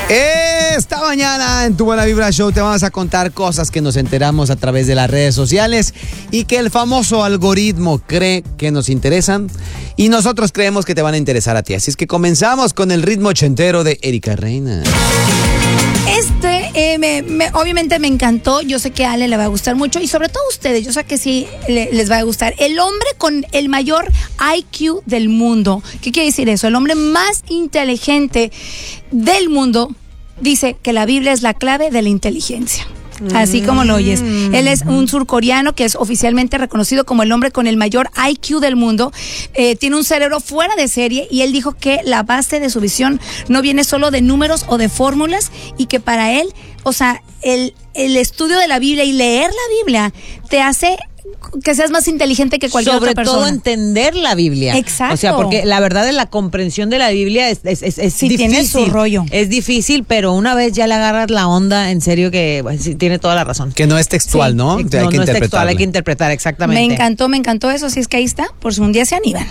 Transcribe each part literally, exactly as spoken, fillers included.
Esta mañana en Tu Buena Vibra Show te vamos a contar cosas que nos enteramos a través de las redes sociales y que el famoso algoritmo cree que nos interesan y nosotros creemos que te van a interesar a ti. Así es que comenzamos con el ritmo ochentero de Erika Reina. Este, eh, me, me, obviamente me encantó. Yo sé que a Ale le va a gustar mucho y sobre todo a ustedes, yo sé que sí le, les va a gustar. El hombre con el mayor I Q del mundo. ¿Qué quiere decir eso? El hombre más inteligente del mundo dice que la Biblia es la clave de la inteligencia. Así como lo oyes. Él es un surcoreano que es oficialmente reconocido como el hombre con el mayor I Q del mundo. Eh, tiene un cerebro fuera de serie y él dijo que la base de su visión no viene solo de números o de fórmulas y que para él, o sea, el, el estudio de la Biblia y leer la Biblia te hace que seas más inteligente que cualquier Sobre otra persona. todo entender la Biblia. Exacto. O sea, porque la verdad de la comprensión de la Biblia es, es, es, es sí, difícil. Tiene su rollo. Es difícil, pero una vez ya le agarras la onda, en serio que bueno, sí, tiene toda la razón. Que no es textual, sí. ¿no? No, hay no que es textual, hay que interpretar, exactamente. Me encantó, me encantó eso. Si es que ahí está, por si un día se animan.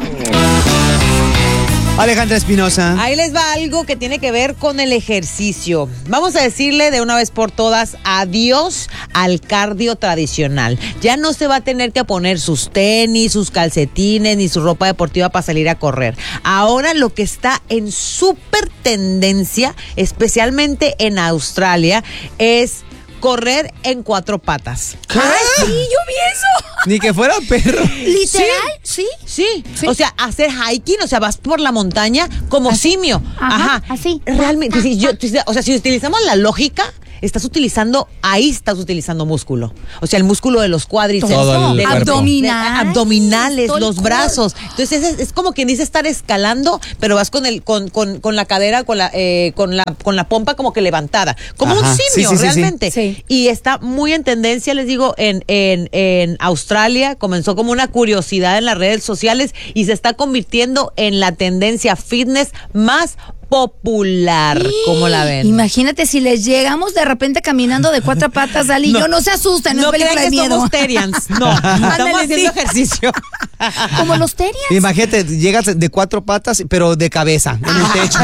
Alejandra Espinosa. Ahí les va algo que tiene que ver con el ejercicio. Vamos a decirle de una vez por todas adiós al cardio tradicional. Ya no se va a tener que poner sus tenis, sus calcetines, ni su ropa deportiva para salir a correr. Ahora lo que está en súper tendencia, especialmente en Australia, es correr en cuatro patas. ¡Ay, sí! Yo vi eso. Ni que fuera perro. ¿Literal? ¿Sí? Sí. Sí. Sí. O sea, hacer hiking, o sea, vas por la montaña como así. simio. Ajá, Ajá. así. Realmente, si yo, o sea, si utilizamos la lógica, estás utilizando, ahí estás utilizando músculo. O sea, el músculo de los cuádriceps. Todo el de, cuerpo. Abdominal. de, abdominales, Todo el los cuerpo. brazos. Entonces, es, es como quien dice estar escalando, pero vas con el, con, con, con la cadera, con la, eh, con la, con la pompa como que levantada. Como Ajá. un simio, Sí, sí, sí, realmente. sí. Sí. Y está muy en tendencia, les digo, en, en, en Australia. Comenzó como una curiosidad en las redes sociales y se está convirtiendo en la tendencia fitness más popular. ¿Cómo la ven? Imagínate si les llegamos de repente caminando de cuatro patas, Dali. No. Yo no se asusten, no, No es película crean de que miedo. somos Terians. No, estamos Ándale, haciendo sí. ejercicio. Como los Terians. Imagínate, llegas de cuatro patas, pero de cabeza, en el techo.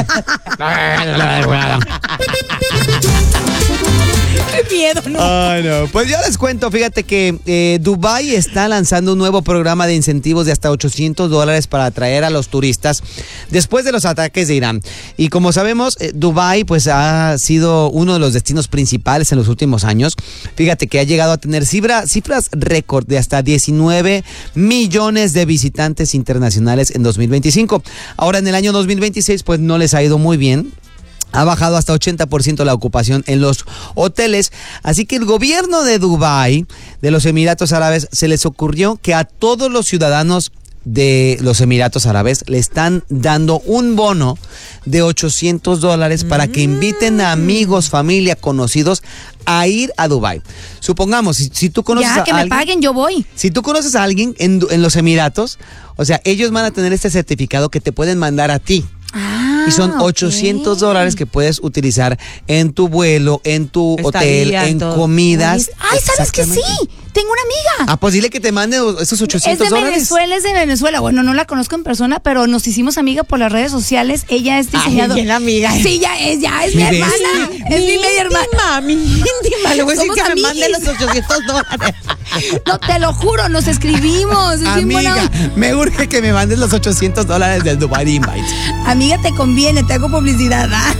Qué miedo, ¿no? Ay, no. Pues yo les cuento, fíjate que eh, Dubái está lanzando un nuevo programa de incentivos de hasta ochocientos dólares para atraer a los turistas después de los ataques de Irán. Y como sabemos, eh, Dubái pues ha sido uno de los destinos principales en los últimos años. Fíjate que ha llegado a tener cifra, cifras récord de hasta diecinueve millones de visitantes internacionales en dos mil veinticinco. Ahora en el año dos mil veintiséis pues no les ha ido muy bien. Ha bajado hasta ochenta por ciento la ocupación en los hoteles, así que el gobierno de Dubái, de los Emiratos Árabes, se les ocurrió que a todos los ciudadanos de los Emiratos Árabes le están dando un bono de ochocientos dólares para que inviten a amigos, familia, conocidos a ir a Dubái. Supongamos, si, si tú conoces Ya, a que me alguien, paguen, yo voy. si tú conoces a alguien en, en los Emiratos, o sea, ellos van a tener este certificado que te pueden mandar a ti. Ah, Y son ochocientos dólares que puedes utilizar en tu vuelo, en tu Estadía, hotel, en todo. comidas. Ay, ¿sabes que sí? Exactamente. Tengo una amiga. Ah, pues dile que te mande esos Es ochocientos de dólares. Venezuela, es de Venezuela. Bueno, no la conozco en persona, pero nos hicimos amiga por las redes sociales. Ella es diseñadora. Ay, bien amiga. Sí, ya es, ya es mi ¿Y ves? hermana. Es mi media hermana. íntima, mi íntima. Le voy a decir Somos que me amiguis. mande los ochocientos dólares. No, te lo juro, nos escribimos. Es bien buena Amiga, onda. me urge que me mandes los ochocientos dólares del Dubai Invite. Amiga, te conviene, te hago publicidad. ¿Ah?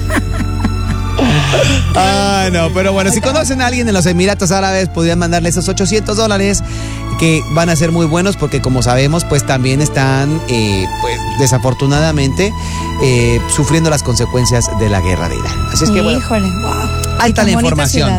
Ah, no, pero bueno, si conocen a alguien en los Emiratos Árabes, podrían mandarle esos ochocientos dólares que van a ser muy buenos porque como sabemos, pues también están, eh, pues desafortunadamente, eh, sufriendo las consecuencias de la guerra de Irán. Así es que bueno, Híjole, wow. ahí está la Tan bonita información. ciudad.